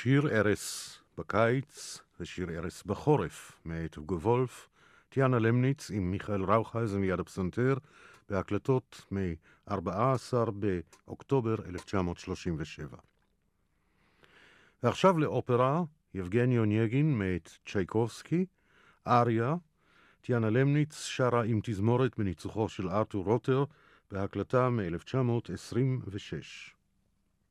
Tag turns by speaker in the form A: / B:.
A: שיר ערס בקיץ ושיר ערס בחורף מאת הוגו וולף, טיאנה למניץ עם מיכאל ראוכייזן יד הפסנתר, בהקלטות מ-14 באוקטובר 1937. ועכשיו לאופרה, יבגני אונייגין מאת צ'ייקובסקי, אריה, טיאנה למניץ שרה עם תזמורת בניצוחו של ארתור רוטר, בהקלטה מ-1926.